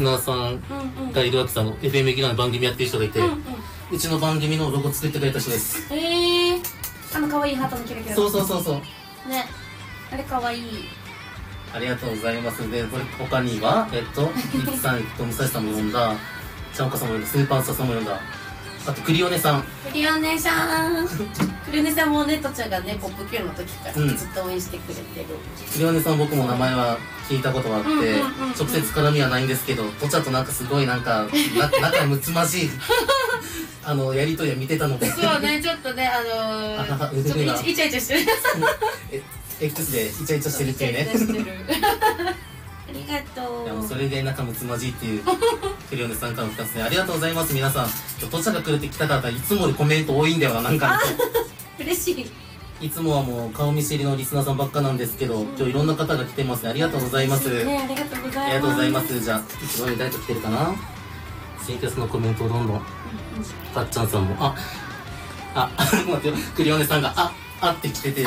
スナーさんがいるわけさ、FM 劇団の番組やってる人がいて、うちの番組のロゴ作ってくれた人です。 可愛いハートのキラキラ。 そうね、あれ可愛い。 ありがとうございます。で、これ他にはリキさんとムサシさんも呼んだ、ちゃんかさんも呼んだ、スーパースターさんも呼んだ、あとクリオネさん。 クリオネさんもね、とちゃんがね、ポップキューンの時からずっと応援してくれてる。 クリオネさん、僕も名前は聞いたことがあって、直接絡みはないんですけど、とちゃんとなんかすごい仲むつまじいやりとりは見てたので。 そうね、ちょっとね、ちょっとイチャイチャしてる。 X でイチャイチャしてるっていうね。 ありがとう。 いや、もうそれで仲睦まじいっていうクリオネさんからの2つね、ありがとうございます。皆さん、とちゃんが来るって来たからいつもよりコメント多いんだよな、なんか。 嬉しい。 いつもはもう顔見知りのリスナーさんばっかなんですけど、今日いろんな方が来てますね。ありがとうございます。 ありがとうございます。 ありがとうございます。じゃあ、一番誰と来てるかな。ツイキャスのコメントをどんどん。かっちゃんさんも、待ってよ、クリオネさんが、って来てて。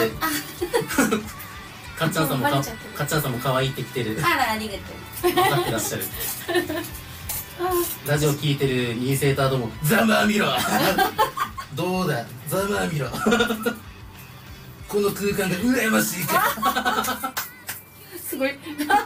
かっちゃんさんも可愛いって来てる。 あら、ありがとう。 分かってらっしゃる。ラジオ聞いてるニーセーターども、ざまあみろ。どうだ、ざまあみろ。この空間が羨ましいか。 すごい。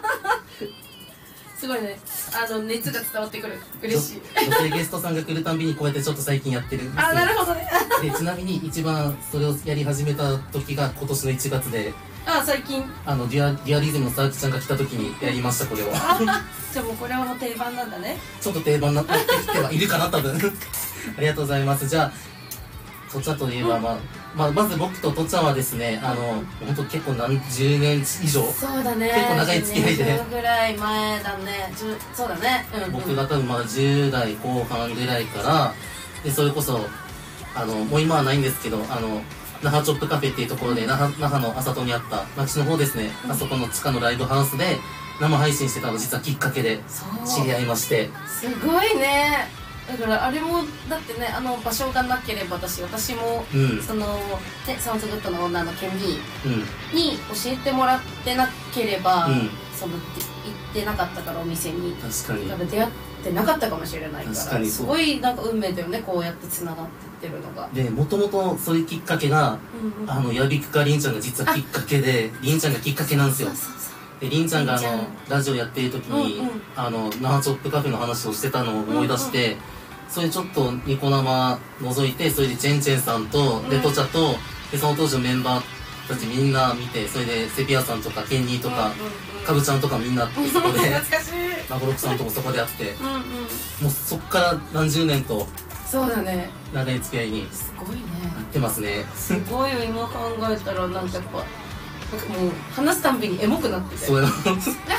すごいね。熱が伝わってくる。嬉しい。 女性ゲストさんが来るたんびにこうやってちょっと最近やってるんですよ。 なるほどね。 で、ちなみに一番それをやり始めた時が今年の1月で。 最近。 リアリズムのさあきちゃんが来た時にやりました、これは。 じゃあもうこれはもう定番なんだね。 ちょっと定番になってきてはいるかな、多分。ありがとうございます。じゃあ、とちゃんといえば、まず僕ととちゃんはですね、本当結構何十年以上。 そうだね。 結構長い付き合いで。 10年ぐらい前だね。そうだね。 僕が多分まだ10代後半ぐらいから、で、それこそ、もう今はないんですけど、那覇チョップカフェっていうところで、那覇のあさとにあった町の方ですね、あそこの地下のライブハウスで生配信してたの実はきっかけで知り合いまして。 すごいね。だからあれもだってね、場所がなければ私も、そのサウンズグッドの女のケンビーに教えてもらってなければ、行ってなかったから、お店に。 確かに出会ってなかったかもしれないから、すごいなんか運命だよね、こうやってつながってってるのが。 で、もともとそういうきっかけが、やびくかりんちゃんが実はきっかけで、りんちゃんがきっかけなんですよ。で、りんちゃんがラジオやってる時に、那覇チョップカフェの話をしてたのを思い出して、それちょっとニコ生覗いて、それでチェンチェンさんとレトチャと、でその当時のメンバーたちみんな見て、それでセピアさんとかケンニーとかカブちゃんとかみんなってそこでマゴロクさんともそこで会って、もうそっから何十年とそうだね、 長い付き合いにすごいね、 なってますね。 すごいよ、今考えたらなんかやっぱなんかもう話すたんびにエモくなってて、 そうやな懐かしいっつって、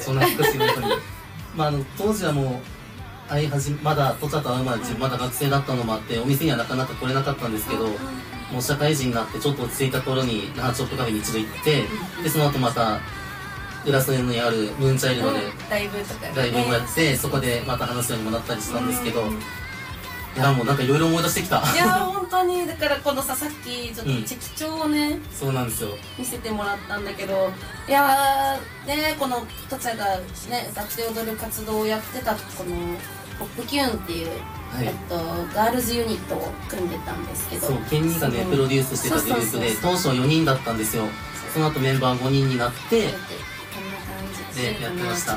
そう懐かしい、本当に。当時はもうまだとちゃと会うまでまだ学生だったのもあって、お店にはなかなか来れなかったんですけど、もう社会人になってちょっと落ち着いた頃に那覇チョップカフェに一度行って、でその後また浦添にあるムーンチャイルドでライブとかライブもやって、そこでまた話すようにもなったりしたんですけど、いやもうなんかいろいろ思い出してきた。 いや本当に、だからこのさっきちょっとチェキ帳をね、 そうなんですよ、 見せてもらったんだけど、いやーね、このとちゃがね歌って踊る活動をやってたこのポップキューンっていう、ガールズユニットを組んでたんですけど、 そう、ケンニーがねプロデュースしてたグループで、当初は4人だったんですよ。その後メンバー5人になってこんな感じでやってました。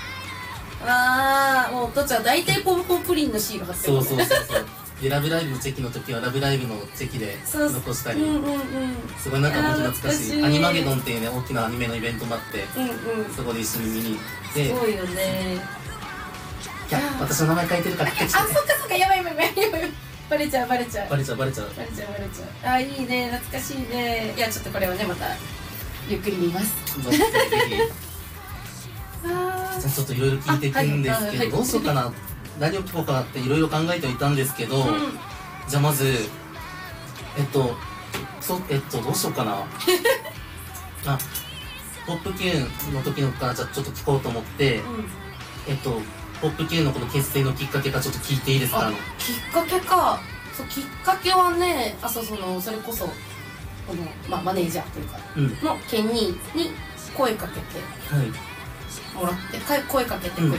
もうとちゃ大体ポンポンプリンのシール貼ってる、ね、 そうでラブライブのチェキの時はラブライブのチェキで残したり、すごいなんか本当懐かしい。アニマゲドンっていうね大きなアニメのイベントもあって、そこで一緒に見に行って、 すごいよね。 いや私の名前書いてるから来てきて。 そっかやばいバレちゃう。いいね、懐かしいね。いやちょっとこれをねまたゆっくり見ます。 じゃあちょっといろいろ聞いていくんですけど、どうしようかな、何を聞こうかなっていろいろ考えておいたんですけど、じゃあまずどうしようかな。ポップキューンの時のからじゃあちょっと聞こうと思って、ポップキューンのこの結成のきっかけかちょっと聞いていいですか？ きっかけか。そう、きっかけはね、それこそこの、マネージャーというかのケンニーに声かけてもらって、声かけてくれ